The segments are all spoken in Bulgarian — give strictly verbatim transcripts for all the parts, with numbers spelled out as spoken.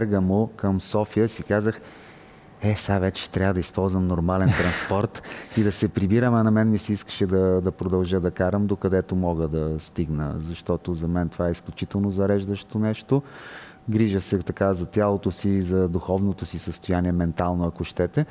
Бергамо към София си казах, е, сега вече ще трябва да използвам нормален транспорт и да се прибирам, а на мен ми се искаше да, да продължа да карам, докъдето мога да стигна, защото за мен това е изключително зареждащо нещо. Грижа се така за тялото си, за духовното си състояние, ментално, ако щете.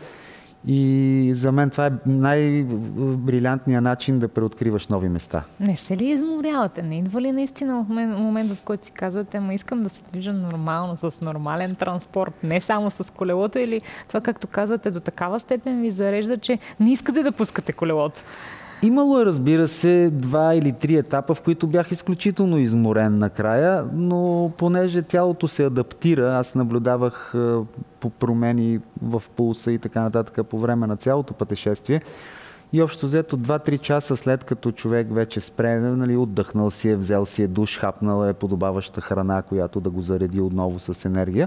И за мен това е най-брилянтният начин да преоткриваш нови места. Не се ли изморявате? Не идва ли наистина в момент, в който си казвате, ама искам да се движа нормално, с нормален транспорт, не само с колелото, или това, както казвате, до такава степен ви зарежда, че не искате да пускате колелото? Имало е, разбира се, два или три етапа, в които бях изключително изморен накрая, но понеже тялото се адаптира, аз наблюдавах по промени в пулса и така нататък по време на цялото пътешествие. И общо взето два-три часа след като човек вече спре, нали, отдъхнал си е, взел си е душ, хапнал е подобаваща храна, която да го зареди отново с енергия.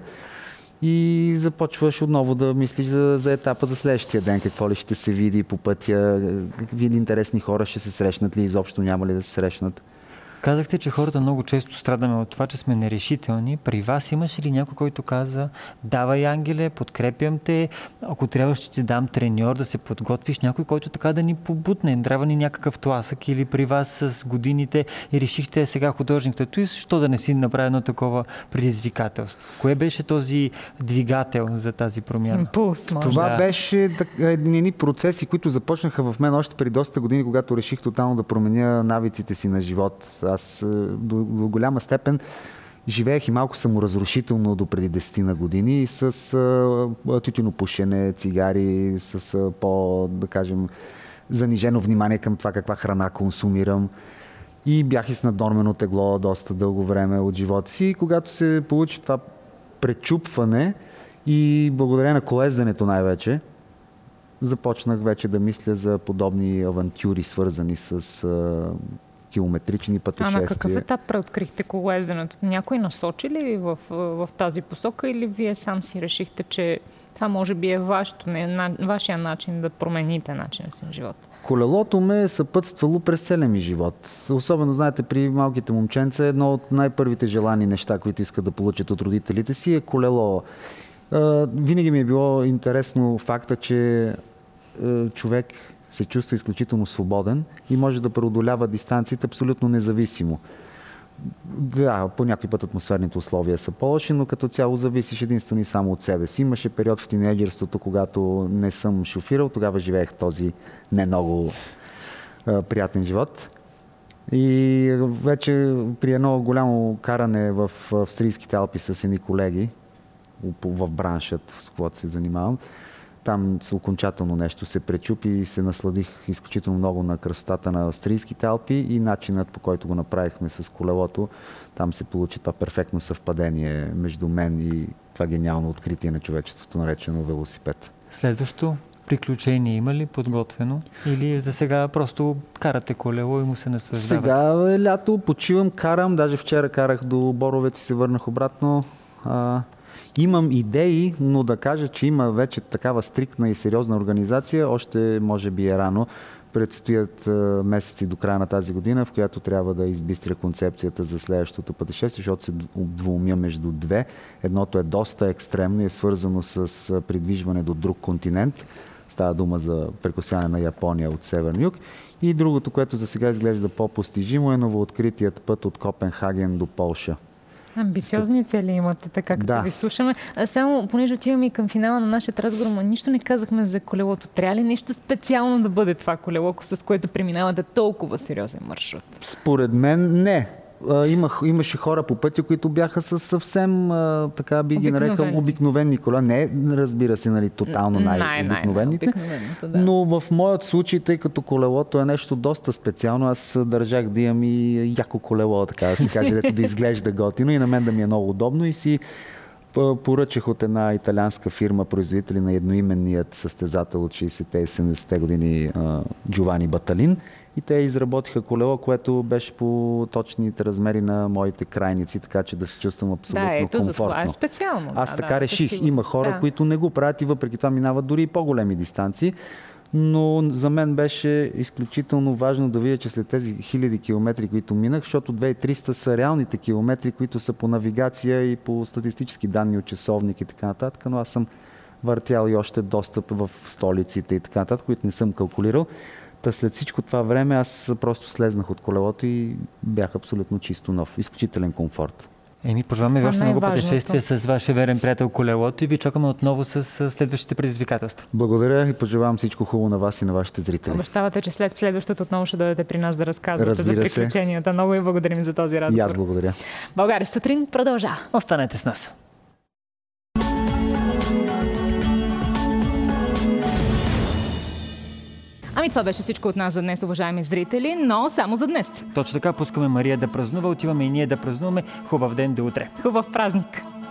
И започваш отново да мислиш за, за етапа за следващия ден, какво ли ще се види по пътя, какви ли интересни хора ще се срещнат ли, изобщо няма ли да се срещнат. Казахте, че хората много често страдаме от това, че сме нерешителни. При вас имаше ли някой, който каза, давай, ангеле, подкрепям те, ако трябва ще ти дам треньор да се подготвиш, някой, който така да ни побутне, трябва ни някакъв тласък, или при вас с годините и решихте сега художник татуист, защо да не си направи едно такова предизвикателство? Кое беше този двигател за тази промяна? Пулс, Това да. беше едни процеси, които започнаха в мен още преди доста години, когато реших тотално да променя навиците си на живот. Аз до, до голяма степен живеех и малко саморазрушително до преди десетина години с а, тютюнопушене, цигари, с а, по, да кажем, занижено внимание към това каква храна консумирам. И бях и с наднормено тегло доста дълго време от живота си. И когато се получи това пречупване и благодарение на колезденето най-вече, започнах вече да мисля за подобни авантюри, свързани с а, километрични пътешествия. А на какъв етап преоткрихте колоезденето? Някой насочи ли ви в, в тази посока или вие сам си решихте, че това може би е вашето, не, на, вашия начин да промените начина си на живот? Колелото ме е съпътствало през целия ми живот. Особено, знаете, при малките момченца едно от най-първите желани неща, които искат да получат от родителите си, е колело. Винаги ми е било интересно факта, че човек се чувства изключително свободен и може да преодолява дистанциите абсолютно независимо. Да, по някой път атмосферните условия са по-лоши, но като цяло зависиш единствено и само от себе си. Имаше период в тинейджерството, когато не съм шофирал, тогава живеех този не много а, приятен живот. И вече при едно голямо каране в австрийските Алпи с едни колеги в браншът, с който се занимавам, там окончателно нещо се пречупи и се насладих изключително много на красотата на австрийските Алпи и начинът, по който го направихме с колелото. Там се получи това перфектно съвпадение между мен и това гениално откритие на човечеството, наречено велосипед. Следващо приключение има ли подготвено? Или за сега просто карате колело и му се наслаждавате? Сега е лято, почивам, карам. Даже вчера карах до Боровец и се върнах обратно. А... Имам идеи, но да кажа, че има вече такава стриктна и сериозна организация, още може би е рано. Предстоят месеци до края на тази година, в която трябва да избистря концепцията за следващото пътешествие, защото се двумя между две. Едното е доста екстремно и е свързано с придвижване до друг континент. Става дума за прекосяване на Япония от север юг. И другото, което за сега изглежда по-постижимо, е новооткритият път от Копенхаген до Полша. Амбициозни цели имате, така като да. ви слушаме. А само, понеже отиваме и към финала на нашия разговор, но нищо не казахме за колелото. Трябва ли нещо специално да бъде това колело, с което преминавате толкова сериозен маршрут? Според мен не. Имах, имаше хора по пътя, които бяха с съвсем, така би ги нарекал, обикновени кола. Не, разбира се, нали, тотално най-обикновените. Най- най- да. Но в моят случай, тъй като колелото е нещо доста специално, аз държах да имам и яко колело, така да се каже, дето да изглежда готино и на мен да ми е много удобно и си поръчах от една италианска фирма, производители на едноименният състезател от шейсетте и седемдесетте години Джовани Баталин. И те изработиха колело, което беше по точните размери на моите крайници, така че да се чувствам абсолютно да, ето, комфортно. За това е специално. Аз да, така да, реших. Има хора, да. които не го правят и въпреки това минават дори и по-големи дистанции. но за мен беше изключително важно да видя, че след тези хиляди километри, които минах, защото две хиляди и триста са реалните километри, които са по навигация и по статистически данни от часовник и така нататък, но аз съм въртял и още достъп в столиците и така нататък, които не съм калкулирал. Та след всичко това време аз просто слезнах от колелото и бях абсолютно чисто нов. Изключителен комфорт. Еми, пожелаваме ви още много пътешествия с вашия верен приятел колелото и ви чакаме отново с следващите предизвикателства. Благодаря и пожелавам всичко хубаво на вас и на вашите зрители. Обещавате, че след следващото отново ще дойдете при нас да разказвате Разбира за приключенията. Се. Много ви благодарим за този разговор. И аз благодаря. България сутрин продължава. Останете с нас. Ами това беше всичко от нас за днес, уважаеми зрители, но само за днес. Точно така, пускаме Мария да празнува, отиваме и ние да празнуваме. Хубав ден до утре. Хубав празник.